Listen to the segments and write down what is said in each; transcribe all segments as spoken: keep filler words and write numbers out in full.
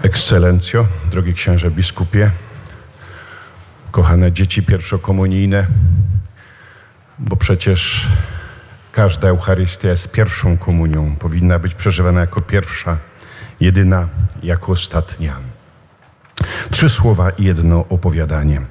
Ekscelencjo, drogi księże biskupie, kochane dzieci pierwszokomunijne, bo przecież każda Eucharystia jest pierwszą komunią, powinna być przeżywana jako pierwsza, jedyna, jako ostatnia. Trzy słowa i jedno opowiadanie.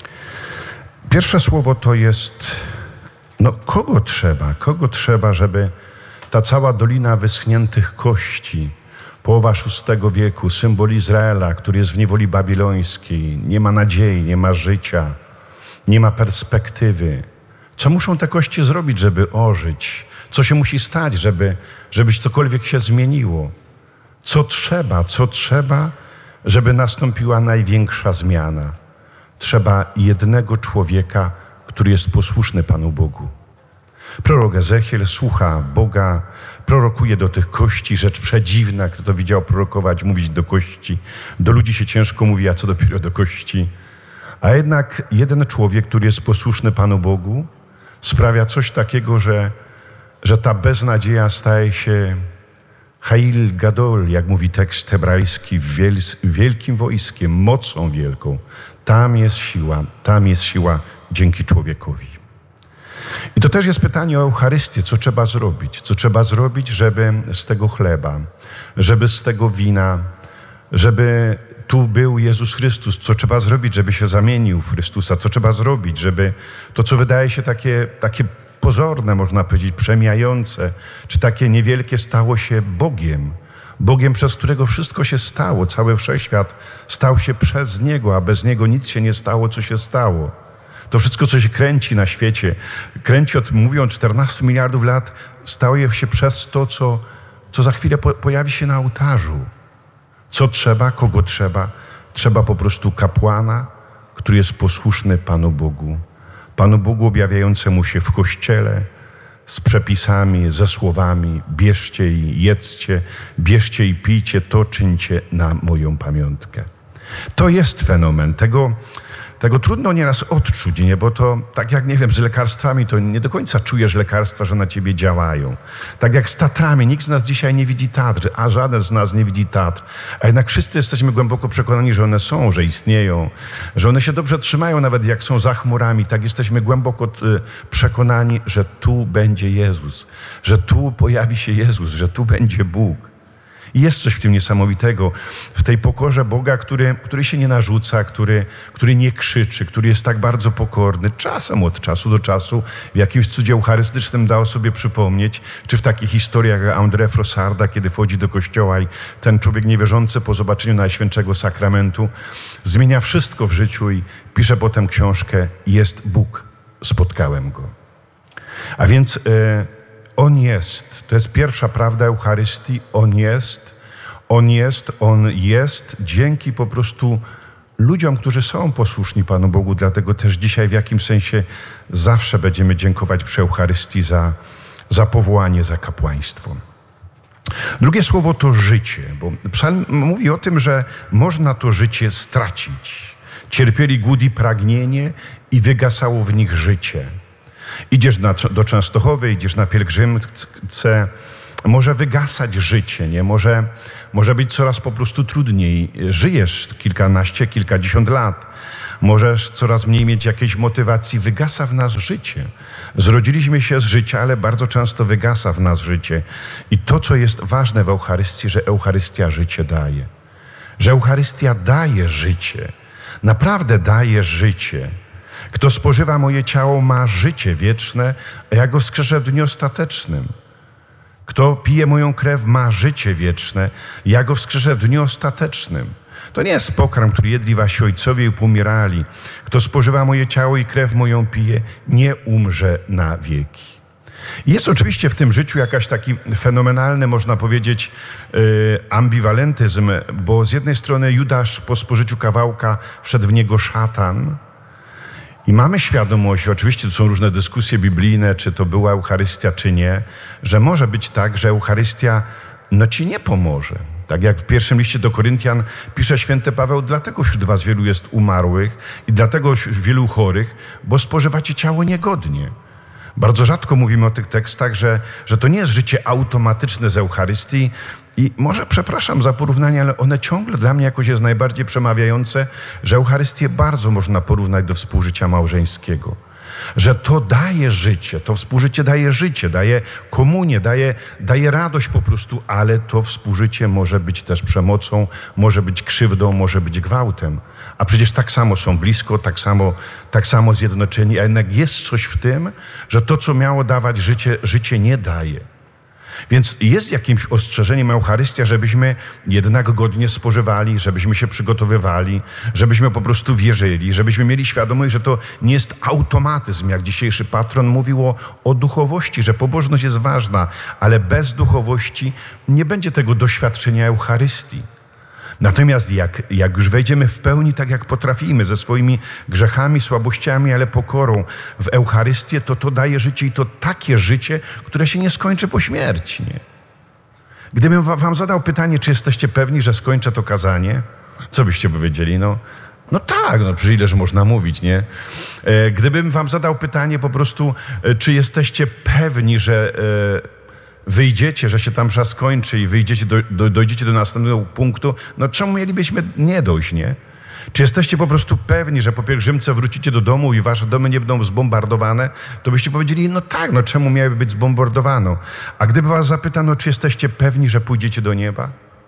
Pierwsze słowo to jest, no kogo trzeba, kogo trzeba, żeby ta cała dolina wyschniętych kości, połowa szóstego wieku, symbol Izraela, który jest w niewoli babilońskiej, nie ma nadziei, nie ma życia, nie ma perspektywy. Co muszą te kości zrobić, żeby ożyć? Co się musi stać, żeby, żeby cokolwiek się zmieniło? Co trzeba, co trzeba, żeby nastąpiła największa zmiana? Trzeba jednego człowieka, który jest posłuszny Panu Bogu. Prorok Ezechiel słucha Boga, prorokuje do tych kości, rzecz przedziwna, kto to widział prorokować, mówić do kości. Do ludzi się ciężko mówi, a co dopiero do kości. A jednak jeden człowiek, który jest posłuszny Panu Bogu, sprawia coś takiego, że, że ta beznadzieja staje się Hail Gadol, jak mówi tekst hebrajski, wielkim wojskiem, mocą wielką. Tam jest siła, tam jest siła dzięki człowiekowi. I to też jest pytanie o Eucharystię, co trzeba zrobić. Co trzeba zrobić, żeby z tego chleba, żeby z tego wina, żeby tu był Jezus Chrystus. Co trzeba zrobić, żeby się zamienił w Chrystusa? Co trzeba zrobić, żeby to, co wydaje się takie, takie pozorne, można powiedzieć, przemijające, czy takie niewielkie, stało się Bogiem. Bogiem, przez którego wszystko się stało. Cały wszechświat stał się przez Niego, a bez Niego nic się nie stało, co się stało. To wszystko, co się kręci na świecie, kręci od, mówią, czternastu miliardów lat, stało się przez to, co, co za chwilę po, pojawi się na ołtarzu. Co trzeba, kogo trzeba? Trzeba po prostu kapłana, który jest posłuszny Panu Bogu. Panu Bogu objawiającemu się w Kościele, z przepisami, ze słowami: bierzcie i jedzcie, bierzcie i pijcie, to czyńcie na moją pamiątkę. To jest fenomen. Tego, tego trudno nieraz odczuć, nie? Bo to tak jak, nie wiem, z lekarstwami, to nie do końca czujesz lekarstwa, że na ciebie działają. Tak jak z Tatrami. Nikt z nas dzisiaj nie widzi Tatr, a żaden z nas nie widzi Tatr. A jednak wszyscy jesteśmy głęboko przekonani, że one są, że istnieją, że one się dobrze trzymają, nawet jak są za chmurami. Tak jesteśmy głęboko przekonani, że tu będzie Jezus, że tu pojawi się Jezus, że tu będzie Bóg. I jest coś w tym niesamowitego, w tej pokorze Boga, który, który się nie narzuca, który, który nie krzyczy, który jest tak bardzo pokorny. Czasem od czasu do czasu w jakimś cudzie eucharystycznym dał sobie przypomnieć, czy w takich historiach jak André Frossarda, kiedy wchodzi do kościoła i ten człowiek niewierzący po zobaczeniu Najświętszego Sakramentu zmienia wszystko w życiu i pisze potem książkę Jest Bóg, spotkałem Go. A więc... Yy, On jest, to jest pierwsza prawda Eucharystii, On jest, On jest, On jest dzięki po prostu ludziom, którzy są posłuszni Panu Bogu, dlatego też dzisiaj w jakimś sensie zawsze będziemy dziękować przy Eucharystii za, za powołanie, za kapłaństwo. Drugie słowo to życie, bo psalm mówi o tym, że można to życie stracić. Cierpieli głód i pragnienie i wygasało w nich życie. Idziesz na, do Częstochowy, idziesz na pielgrzymce, może wygasać życie, nie? Może, może być coraz po prostu trudniej. Żyjesz kilkanaście, kilkadziesiąt lat. Możesz coraz mniej mieć jakiejś motywacji. Wygasa w nas życie. Zrodziliśmy się z życia, ale bardzo często wygasa w nas życie. I to, co jest ważne w Eucharystii, że Eucharystia życie daje. Że Eucharystia daje życie. Naprawdę daje życie. Kto spożywa moje ciało, ma życie wieczne, a ja go wskrzeszę w dniu ostatecznym. Kto pije moją krew, ma życie wieczne, ja go wskrzeszę w dniu ostatecznym. To nie jest pokarm, który jedli wasi ojcowie i pomierali. Kto spożywa moje ciało i krew moją pije, nie umrze na wieki. Jest oczywiście w tym życiu jakaś taki fenomenalny, można powiedzieć, yy, ambiwalentyzm, bo z jednej strony Judasz po spożyciu kawałka wszedł w niego szatan, i mamy świadomość, oczywiście to są różne dyskusje biblijne, czy to była Eucharystia, czy nie, że może być tak, że Eucharystia no ci nie pomoże. Tak jak w pierwszym liście do Koryntian pisze święty Paweł, dlatego wśród was wielu jest umarłych i dlatego wielu chorych, bo spożywacie ciało niegodnie. Bardzo rzadko mówimy o tych tekstach, że, że to nie jest życie automatyczne z Eucharystii i może przepraszam za porównanie, ale one ciągle dla mnie jakoś jest najbardziej przemawiające, że Eucharystię bardzo można porównać do współżycia małżeńskiego. Że to daje życie, to współżycie daje życie, daje komunię, daje, daje radość po prostu, ale to współżycie może być też przemocą, może być krzywdą, może być gwałtem. A przecież tak samo są blisko, tak samo, tak samo zjednoczeni, a jednak jest coś w tym, że to, co miało dawać życie, życie nie daje. Więc jest jakimś ostrzeżeniem Eucharystia, żebyśmy jednak godnie spożywali, żebyśmy się przygotowywali, żebyśmy po prostu wierzyli, żebyśmy mieli świadomość, że to nie jest automatyzm, jak dzisiejszy patron mówił o, o duchowości, że pobożność jest ważna, ale bez duchowości nie będzie tego doświadczenia Eucharystii. Natomiast jak, jak już wejdziemy w pełni tak, jak potrafimy, ze swoimi grzechami, słabościami, ale pokorą w Eucharystię, to to daje życie i to takie życie, które się nie skończy po śmierci. Nie? Gdybym wam zadał pytanie, czy jesteście pewni, że skończę to kazanie, co byście powiedzieli? No, no tak, no przecież ileż można mówić, nie? E, gdybym wam zadał pytanie po prostu, e, czy jesteście pewni, że e, wyjdziecie, że się tam msza skończy i wyjdziecie, do, do, dojdziecie do następnego punktu, no czemu mielibyśmy nie dojść, nie? Czy jesteście po prostu pewni, że po pielgrzymce wrócicie do domu i wasze domy nie będą zbombardowane? To byście powiedzieli, no tak, no czemu miałyby być zbombardowane? A gdyby was zapytano, czy jesteście pewni, że pójdziecie do nieba?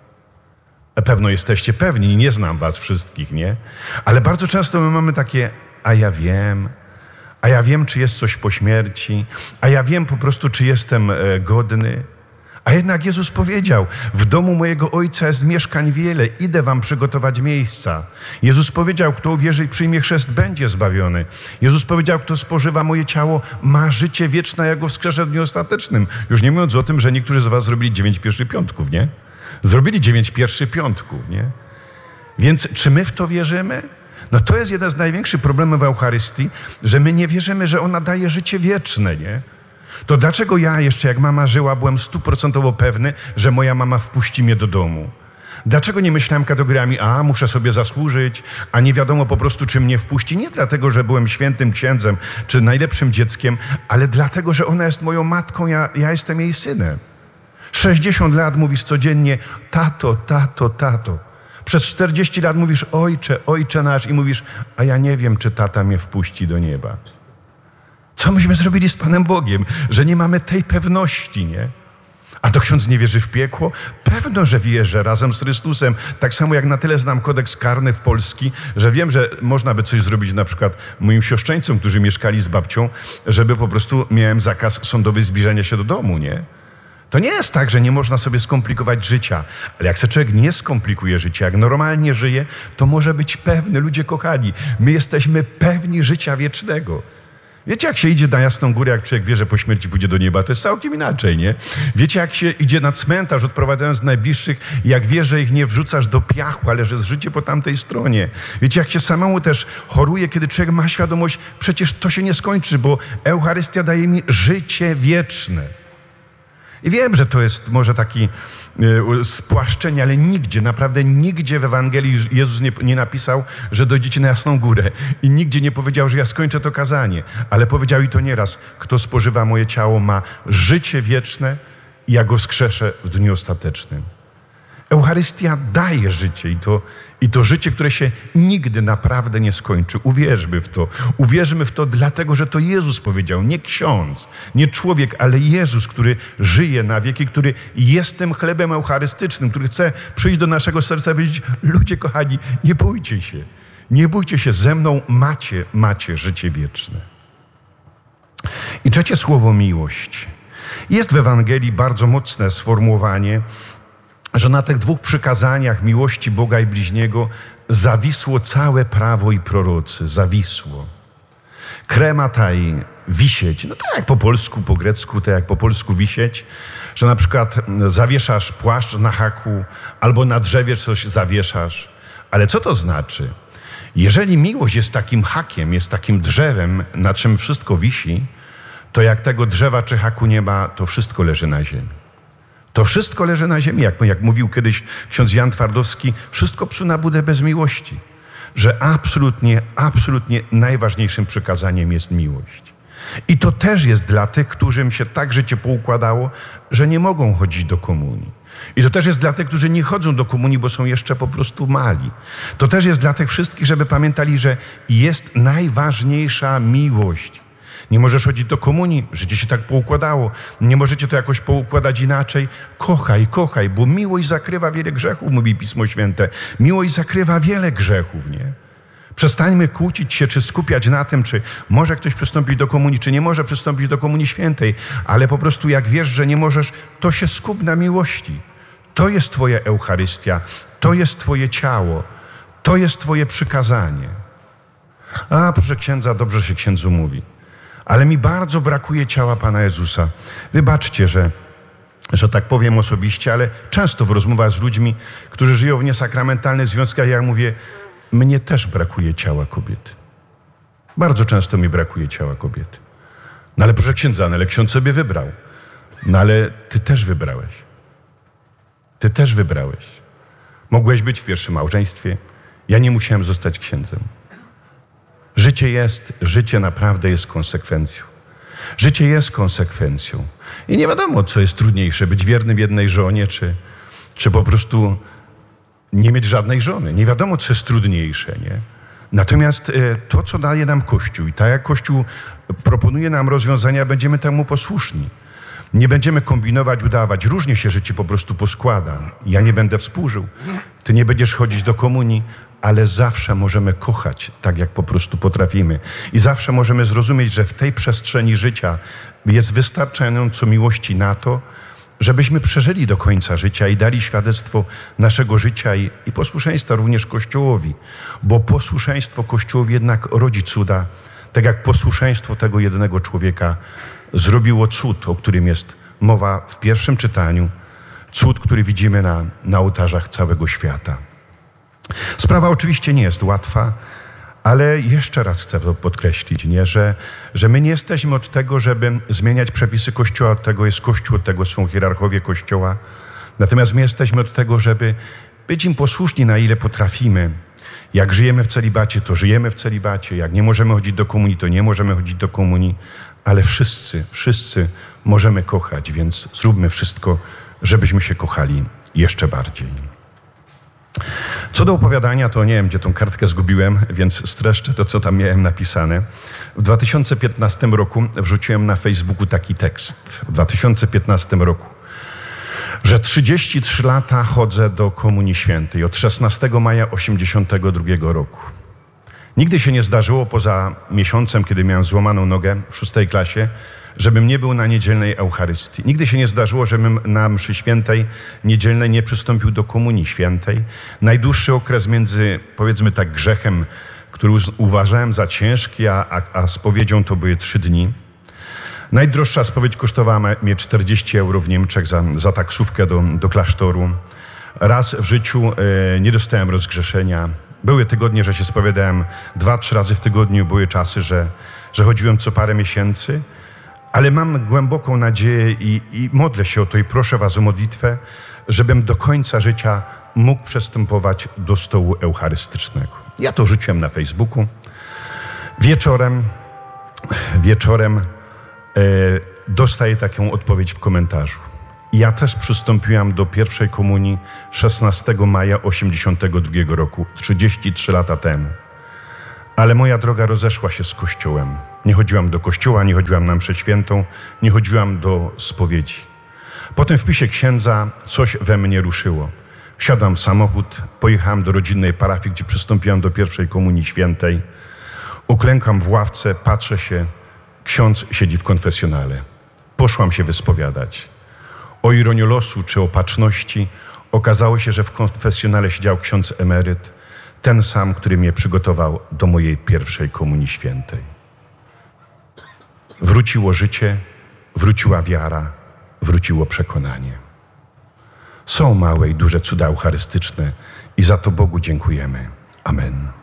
Pewno jesteście pewni, nie znam was wszystkich, nie? Ale bardzo często my mamy takie, a ja wiem, a ja wiem, czy jest coś po śmierci, a ja wiem po prostu, czy jestem e, godny. A jednak Jezus powiedział, w domu mojego Ojca jest mieszkań wiele, idę wam przygotować miejsca. Jezus powiedział, kto uwierzy i przyjmie chrzest, będzie zbawiony. Jezus powiedział, kto spożywa moje ciało, ma życie wieczne, ja go wskrzeszę w dniu ostatecznym. Już nie mówiąc o tym, że niektórzy z was zrobili dziewięć pierwszych piątków, nie? Zrobili dziewięć pierwszych piątków, nie? Więc czy my w to wierzymy? No to jest jeden z największych problemów w Eucharystii, że my nie wierzymy, że ona daje życie wieczne, nie? To dlaczego ja jeszcze, jak mama żyła, byłem stuprocentowo pewny, że moja mama wpuści mnie do domu? Dlaczego nie myślałem kategoriami, a muszę sobie zasłużyć, a nie wiadomo po prostu, czy mnie wpuści? Nie dlatego, że byłem świętym księdzem, czy najlepszym dzieckiem, ale dlatego, że ona jest moją matką, ja, ja jestem jej synem. sześćdziesiąt lat mówisz codziennie, tato, tato, tato. Przez czterdzieści lat mówisz, ojcze, ojcze nasz i mówisz, a ja nie wiem, czy tata mnie wpuści do nieba. Co myśmy zrobili z Panem Bogiem, że nie mamy tej pewności, nie? A to ksiądz nie wierzy w piekło? Pewno, że wierzę razem z Chrystusem. Tak samo jak na tyle znam kodeks karny w Polski, że wiem, że można by coś zrobić na przykład moim siostrzeńcom, którzy mieszkali z babcią, żeby po prostu miałem zakaz sądowy zbliżania się do domu, nie? To nie jest tak, że nie można sobie skomplikować życia, ale jak sobie człowiek nie skomplikuje życia, jak normalnie żyje, to może być pewny, ludzie kochani, my jesteśmy pewni życia wiecznego. Wiecie, jak się idzie na Jasną Górę, jak człowiek wie, że po śmierci pójdzie do nieba, to jest całkiem inaczej, nie? Wiecie, jak się idzie na cmentarz, odprowadzając najbliższych, jak wie, że ich nie wrzucasz do piachu, ale że jest życie po tamtej stronie. Wiecie, jak się samemu też choruje, kiedy człowiek ma świadomość, przecież to się nie skończy, bo Eucharystia daje mi życie wieczne. I wiem, że to jest może taki y, spłaszczenie, ale nigdzie, naprawdę nigdzie w Ewangelii Jezus nie, nie napisał, że dojdziecie na Jasną Górę. I nigdzie nie powiedział, że ja skończę to kazanie. Ale powiedział i to nieraz, kto spożywa moje ciało, ma życie wieczne i ja go wskrzeszę w dniu ostatecznym. Eucharystia daje życie i to, i to życie, które się nigdy naprawdę nie skończy. Uwierzmy w to. Uwierzmy w to dlatego, że to Jezus powiedział, nie ksiądz, nie człowiek, ale Jezus, który żyje na wieki, który jest tym chlebem eucharystycznym, który chce przyjść do naszego serca i powiedzieć, ludzie kochani, nie bójcie się. Nie bójcie się, ze mną macie, macie życie wieczne. I trzecie słowo, miłość. Jest w Ewangelii bardzo mocne sformułowanie, że na tych dwóch przykazaniach miłości Boga i bliźniego zawisło całe prawo i prorocy. Zawisło. Kremataj, wisieć. No tak jak po polsku, po grecku, tak jak po polsku wisieć, że na przykład zawieszasz płaszcz na haku albo na drzewie coś zawieszasz. Ale co to znaczy? Jeżeli miłość jest takim hakiem, jest takim drzewem, na czym wszystko wisi, to jak tego drzewa czy haku nie ma, to wszystko leży na ziemi. To wszystko leży na ziemi, jak, jak mówił kiedyś ksiądz Jan Twardowski, wszystko psu na budę bez miłości. Że absolutnie, absolutnie najważniejszym przykazaniem jest miłość. I to też jest dla tych, którym się tak życie poukładało, że nie mogą chodzić do komunii. I to też jest dla tych, którzy nie chodzą do komunii, bo są jeszcze po prostu mali. To też jest dla tych wszystkich, żeby pamiętali, że jest najważniejsza miłość. Nie możesz chodzić do komunii, życie się tak poukładało. Nie możecie to jakoś poukładać inaczej. Kochaj, kochaj, bo miłość zakrywa wiele grzechów, mówi Pismo Święte. Miłość zakrywa wiele grzechów, nie? Przestańmy kłócić się, czy skupiać na tym, czy może ktoś przystąpić do komunii, czy nie może przystąpić do komunii świętej, ale po prostu jak wiesz, że nie możesz, to się skup na miłości. To jest twoja Eucharystia, to jest twoje ciało, to jest twoje przykazanie. A, proszę księdza, dobrze się księdzu mówi, ale mi bardzo brakuje ciała Pana Jezusa. Wybaczcie, że, że tak powiem osobiście, ale często w rozmowach z ludźmi, którzy żyją w niesakramentalnych związkach, ja mówię, mnie też brakuje ciała kobiety. Bardzo często mi brakuje ciała kobiety. No ale proszę księdza, no ale ksiądz sobie wybrał. No ale ty też wybrałeś. Ty też wybrałeś. Mogłeś być w pierwszym małżeństwie. Ja nie musiałem zostać księdzem. Życie jest, życie naprawdę jest konsekwencją. Życie jest konsekwencją. I nie wiadomo, co jest trudniejsze, być wiernym jednej żonie, czy, czy po prostu nie mieć żadnej żony. Nie wiadomo, co jest trudniejsze, nie? Natomiast to, co daje nam Kościół i tak jak Kościół proponuje nam rozwiązania, będziemy temu posłuszni. Nie będziemy kombinować, udawać. Różnie się życie po prostu poskłada. Ja nie będę współżył. Ty nie będziesz chodzić do komunii, ale zawsze możemy kochać tak, jak po prostu potrafimy. I zawsze możemy zrozumieć, że w tej przestrzeni życia jest wystarczająco miłości na to, żebyśmy przeżyli do końca życia i dali świadectwo naszego życia i, i posłuszeństwa również Kościołowi. Bo posłuszeństwo Kościołowi jednak rodzi cuda, tak jak posłuszeństwo tego jednego człowieka zrobiło cud, o którym jest mowa w pierwszym czytaniu. Cud, który widzimy na, na ołtarzach całego świata. Sprawa oczywiście nie jest łatwa, ale jeszcze raz chcę to podkreślić, nie? Że, że my nie jesteśmy od tego, żeby zmieniać przepisy Kościoła, od tego jest Kościół, od tego są hierarchowie Kościoła. Natomiast my jesteśmy od tego, żeby być im posłuszni, na ile potrafimy. Jak żyjemy w celibacie, to żyjemy w celibacie. Jak nie możemy chodzić do komunii, to nie możemy chodzić do komunii. Ale wszyscy, wszyscy możemy kochać, więc zróbmy wszystko, żebyśmy się kochali jeszcze bardziej. Co do opowiadania, to nie wiem, gdzie tą kartkę zgubiłem, więc streszczę to, co tam miałem napisane. W dwa tysiące piętnastym roku wrzuciłem na Facebooku taki tekst. W dwa tysiące piętnastym roku, że trzydzieści trzy lata chodzę do Komunii Świętej od szesnastego maja osiemdziesiątego drugiego roku. Nigdy się nie zdarzyło, poza miesiącem, kiedy miałem złamaną nogę w szóstej klasie, żebym nie był na niedzielnej Eucharystii. Nigdy się nie zdarzyło, żebym na mszy świętej niedzielnej nie przystąpił do Komunii Świętej. Najdłuższy okres między, powiedzmy tak, grzechem, który uważałem za ciężki, a, a, a spowiedzią to były trzy dni. Najdroższa spowiedź kosztowała mnie czterdzieści euro w Niemczech za, za taksówkę do, do klasztoru. Raz w życiu e, nie dostałem rozgrzeszenia. Były tygodnie, że się spowiadałem dwa, trzy razy w tygodniu. Były czasy, że, że chodziłem co parę miesięcy. Ale mam głęboką nadzieję i, i modlę się o to i proszę was o modlitwę, żebym do końca życia mógł przystępować do stołu eucharystycznego. Ja to rzuciłem na Facebooku. Wieczorem, wieczorem e, dostaję taką odpowiedź w komentarzu. Ja też przystąpiłam do pierwszej komunii szesnastego maja osiemdziesiątego drugiego roku, trzydzieści trzy lata temu. Ale moja droga rozeszła się z Kościołem. Nie chodziłam do kościoła, nie chodziłam na mszę świętą, nie chodziłam do spowiedzi. Po tym wpisie księdza coś we mnie ruszyło. Wsiadłam w samochód, pojechałam do rodzinnej parafii, gdzie przystąpiłam do pierwszej komunii świętej. Uklękłam w ławce, patrzę się, ksiądz siedzi w konfesjonale. Poszłam się wyspowiadać. O ironię losu czy opatrzności okazało się, że w konfesjonale siedział ksiądz emeryt, ten sam, który mnie przygotował do mojej pierwszej komunii świętej. Wróciło życie, wróciła wiara, wróciło przekonanie. Są małe i duże cuda eucharystyczne i za to Bogu dziękujemy. Amen.